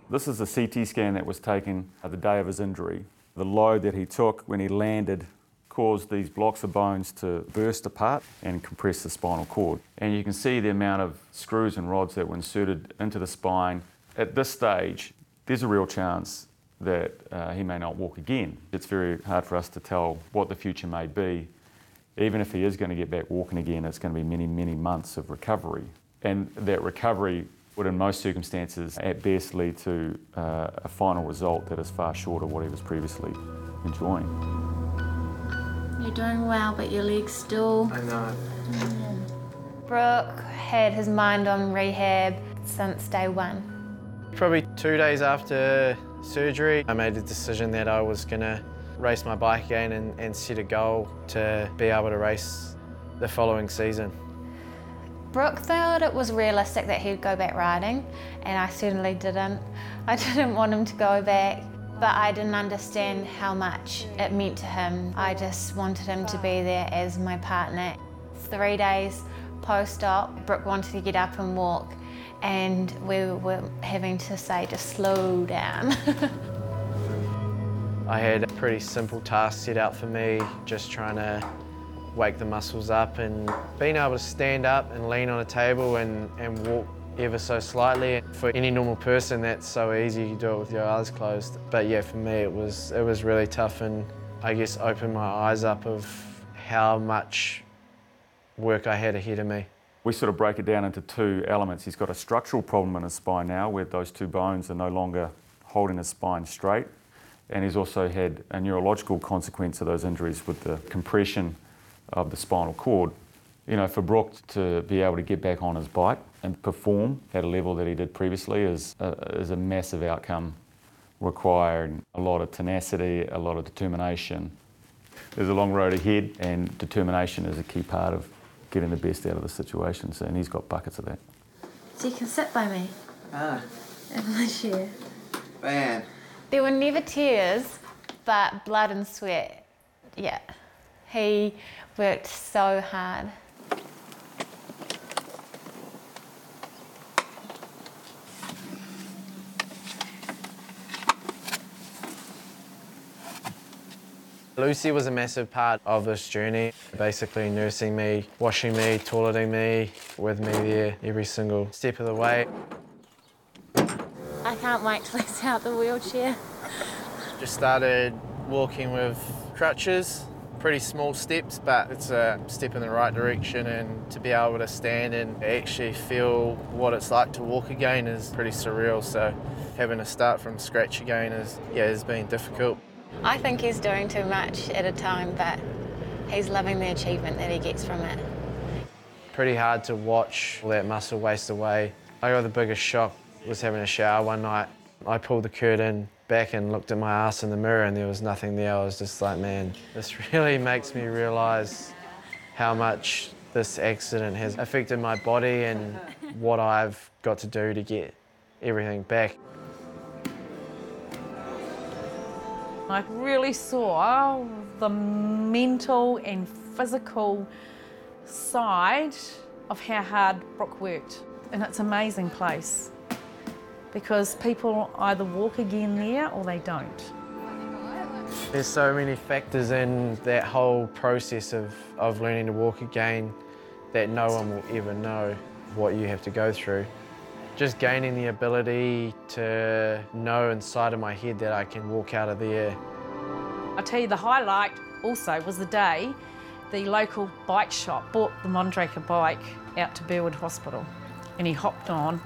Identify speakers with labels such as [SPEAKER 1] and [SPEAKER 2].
[SPEAKER 1] This is a CT scan that was taken the day of his injury. The load that he took when he landed caused these blocks of bones to burst apart and compress the spinal cord. And you can see the amount of screws and rods that were inserted into the spine. At this stage, there's a real chance that he may not walk again. It's very hard for us to tell what the future may be. Even if he is going to get back walking again, it's going to be many, many months of recovery. And that recovery would in most circumstances at best lead to a final result that is far short of what he was previously enjoying.
[SPEAKER 2] You're doing well, but your leg's still...
[SPEAKER 3] I know.
[SPEAKER 2] Brooke had his mind on rehab since day one.
[SPEAKER 3] Probably 2 days after surgery, I made the decision that I was going to race my bike again and set a goal to be able to race the following season.
[SPEAKER 2] Brooke thought it was realistic that he'd go back riding, and I certainly didn't. I didn't want him to go back, but I didn't understand how much it meant to him. I just wanted him to be there as my partner. 3 days post-op, Brooke wanted to get up and walk, and we were having to say, just slow down.
[SPEAKER 3] I had a pretty simple task set out for me, just trying to wake the muscles up, and being able to stand up and lean on a table and walk ever so slightly. For any normal person, that's so easy, you do it with your eyes closed. But yeah, for me it was really tough, and I guess opened my eyes up of how much work I had ahead of me.
[SPEAKER 1] We sort of break it down into two elements. He's got a structural problem in his spine now where those two bones are no longer holding his spine straight. And he's also had a neurological consequence of those injuries with the compression of the spinal cord. You know, for Brooke to be able to get back on his bike and perform at a level that he did previously is a massive outcome, requiring a lot of tenacity, a lot of determination. There's a long road ahead, and determination is a key part of getting the best out of the situation, and he's got buckets of that.
[SPEAKER 2] So you can sit by me in my chair.
[SPEAKER 4] Man.
[SPEAKER 2] There were never tears, but blood and sweat. Yeah, he worked so hard.
[SPEAKER 3] Lucy was a massive part of this journey, basically nursing me, washing me, toileting me, with me there every single step of the way.
[SPEAKER 2] I can't wait till he's out the wheelchair.
[SPEAKER 3] Just started walking with crutches, pretty small steps, but it's a step in the right direction, and to be able to stand and actually feel what it's like to walk again is pretty surreal. So having to start from scratch again has been difficult.
[SPEAKER 2] I think he's doing too much at a time, but he's loving the achievement that he gets from it.
[SPEAKER 3] Pretty hard to watch all that muscle waste away. I got the biggest shock was having a shower one night. I pulled the curtain back and looked at my ass in the mirror, and there was nothing there. I was just like, man, this really makes me realise how much this accident has affected my body and what I've got to do to get everything back.
[SPEAKER 5] I really saw the mental and physical side of how hard Brooke worked. And it's an amazing place because people either walk again there or they don't.
[SPEAKER 3] There's so many factors in that whole process of learning to walk again that no one will ever know what you have to go through. Just gaining the ability to know inside of my head that I can walk out of there.
[SPEAKER 5] I tell you, the highlight also was the day the local bike shop bought the Mondraker bike out to Burwood Hospital, and he hopped on